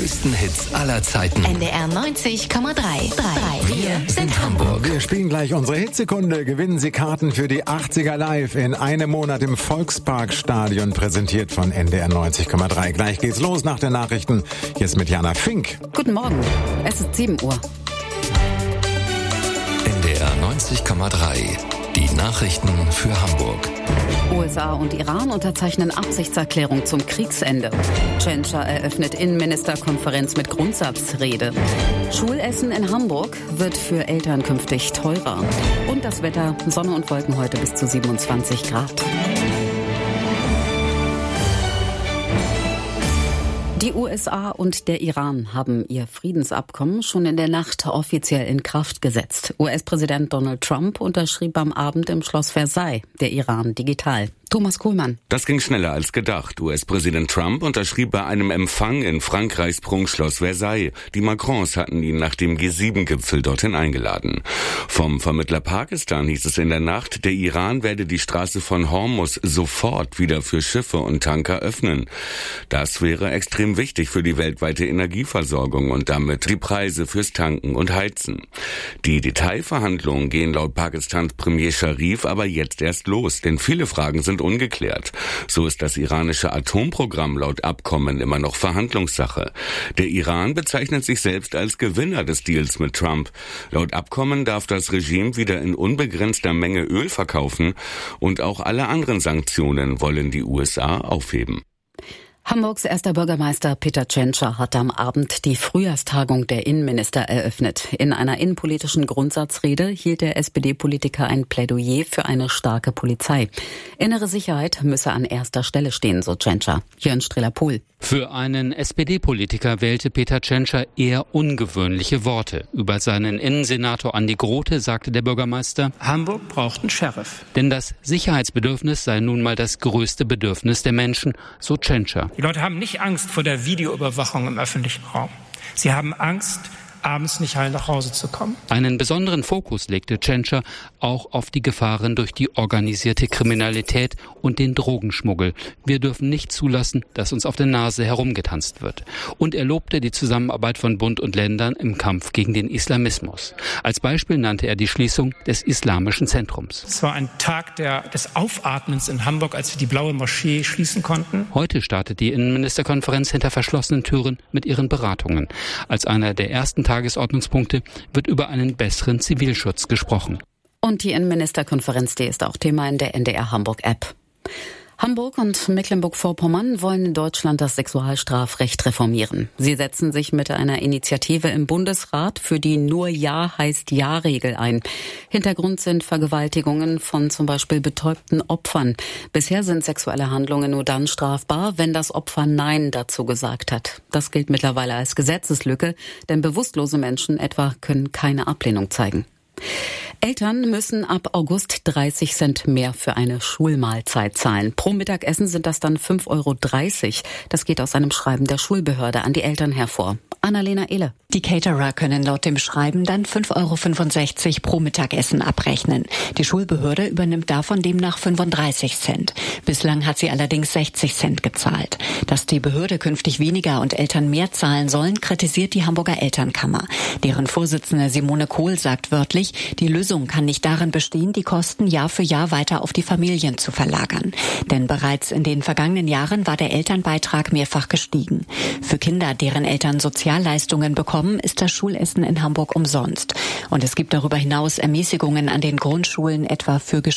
größten Hits aller Zeiten. NDR 90,3. Wir sind Hamburg. Wir spielen gleich unsere Hitsekunde. Gewinnen Sie Karten für die 80er Live in einem Monat im Volksparkstadion, präsentiert von NDR 90,3. Gleich geht's los nach den Nachrichten. Hier ist mit Jana Fink. Guten Morgen. Es ist 7 Uhr. NDR 90,3. Die Nachrichten für Hamburg. USA und Iran unterzeichnen Absichtserklärung zum Kriegsende. Tschentscher eröffnet Innenministerkonferenz mit Grundsatzrede. Schulessen in Hamburg wird für Eltern künftig teurer. Und das Wetter, Sonne und Wolken heute bis zu 27 Grad. Die USA und der Iran haben ihr Friedensabkommen schon in der Nacht offiziell in Kraft gesetzt. US-Präsident Donald Trump unterschrieb am Abend im Schloss Versailles, der Iran digital. Thomas Kuhlmann. Das ging schneller als gedacht. US-Präsident Trump unterschrieb bei einem Empfang in Frankreichs Prunkschloss Versailles. Die Macrons hatten ihn nach dem G7-Gipfel dorthin eingeladen. Vom Vermittler Pakistan hieß es in der Nacht, der Iran werde die Straße von Hormuz sofort wieder für Schiffe und Tanker öffnen. Das wäre extrem wichtig für die weltweite Energieversorgung und damit die Preise fürs Tanken und Heizen. Die Detailverhandlungen gehen laut Pakistans Premier Sharif aber jetzt erst los, denn viele Fragen sind ungeklärt. So ist das iranische Atomprogramm laut Abkommen immer noch Verhandlungssache. Der Iran bezeichnet sich selbst als Gewinner des Deals mit Trump. Laut Abkommen darf das Regime wieder in unbegrenzter Menge Öl verkaufen und auch alle anderen Sanktionen wollen die USA aufheben. Hamburgs erster Bürgermeister Peter Tschentscher hat am Abend die Frühjahrstagung der Innenminister eröffnet. In einer innenpolitischen Grundsatzrede hielt der SPD-Politiker ein Plädoyer für eine starke Polizei. Innere Sicherheit müsse an erster Stelle stehen, so Tschentscher. Jörn Strehler-Pohl. Für einen SPD-Politiker wählte Peter Tschentscher eher ungewöhnliche Worte. Über seinen Innensenator Andi Grote sagte der Bürgermeister: Hamburg braucht einen Sheriff. Denn das Sicherheitsbedürfnis sei nun mal das größte Bedürfnis der Menschen, so Tschentscher. Die Leute haben nicht Angst vor der Videoüberwachung im öffentlichen Raum. Sie haben Angst, abends nicht heil nach Hause zu kommen. Einen besonderen Fokus legte Tschentscher auch auf die Gefahren durch die organisierte Kriminalität und den Drogenschmuggel. Wir dürfen nicht zulassen, dass uns auf der Nase herumgetanzt wird. Und er lobte die Zusammenarbeit von Bund und Ländern im Kampf gegen den Islamismus. Als Beispiel nannte er die Schließung des Islamischen Zentrums. Es war ein Tag des Aufatmens in Hamburg, als wir die Blaue Moschee schließen konnten. Heute startet die Innenministerkonferenz hinter verschlossenen Türen mit ihren Beratungen. Als einer der ersten Tagesordnungspunkte wird über einen besseren Zivilschutz gesprochen. Und die Innenministerkonferenz, die ist auch Thema in der NDR Hamburg-App. Hamburg und Mecklenburg-Vorpommern wollen in Deutschland das Sexualstrafrecht reformieren. Sie setzen sich mit einer Initiative im Bundesrat für die Nur Ja heißt Ja-Regel ein. Hintergrund sind Vergewaltigungen von zum Beispiel betäubten Opfern. Bisher sind sexuelle Handlungen nur dann strafbar, wenn das Opfer Nein dazu gesagt hat. Das gilt mittlerweile als Gesetzeslücke, denn bewusstlose Menschen etwa können keine Ablehnung zeigen. Eltern müssen ab August 30 Cent mehr für eine Schulmahlzeit zahlen. Pro Mittagessen sind das dann 5,30 €. Das geht aus einem Schreiben der Schulbehörde an die Eltern hervor. Annalena Ehle. Die Caterer können laut dem Schreiben dann 5,65 € pro Mittagessen abrechnen. Die Schulbehörde übernimmt davon demnach 35 Cent. Bislang hat sie allerdings 60 Cent gezahlt. Dass die Behörde künftig weniger und Eltern mehr zahlen sollen, kritisiert die Hamburger Elternkammer. Deren Vorsitzende Simone Kohl sagt wörtlich, die Lösung kann nicht darin bestehen, die Kosten Jahr für Jahr weiter auf die Familien zu verlagern. Denn bereits in den vergangenen Jahren war der Elternbeitrag mehrfach gestiegen. Für Kinder, deren Eltern Sozialleistungen bekommen, ist das Schulessen in Hamburg umsonst. Und es gibt darüber hinaus Ermäßigungen an den Grundschulen, etwa für